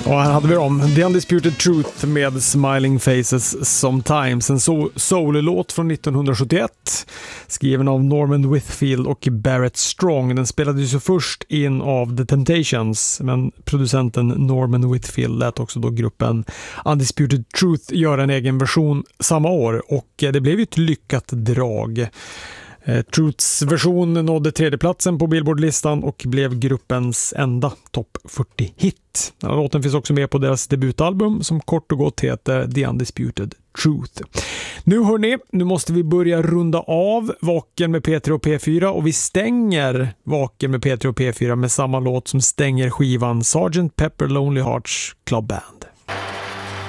Och här hade vi dem, The Undisputed Truth med Smiling Faces Sometimes, en soul-låt från 1971 skriven av Norman Whitfield och Barrett Strong. Den spelades ju först in av The Temptations, men producenten Norman Whitfield lät också då gruppen Undisputed Truth göra en egen version samma år, och det blev ju ett lyckat drag. Truths version nådde tredjeplatsen på Billboard-listan och blev gruppens enda topp 40-hit. Låten finns också med på deras debutalbum som kort och gott heter The Undisputed Truth. Nu hörni, nu måste vi börja runda av Vaken med P3 och P4, och vi stänger Vaken med P3 och P4 med samma låt som stänger skivan, Sgt. Pepper Lonely Hearts Club Band.